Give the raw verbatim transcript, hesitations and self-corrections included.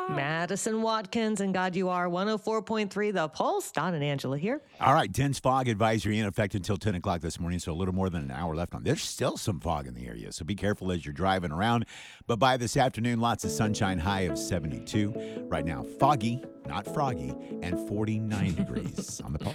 Madison Watkins and God You Are one oh four point three The Pulse. Don and Angela here. All right, dense fog advisory in effect until ten o'clock this morning, so a little more than an hour left on. There's still some fog in the area, so be careful as you're driving around. But by this afternoon, lots of sunshine, high of seventy-two. Right now, foggy, not froggy, and forty-nine degrees on the Pulse.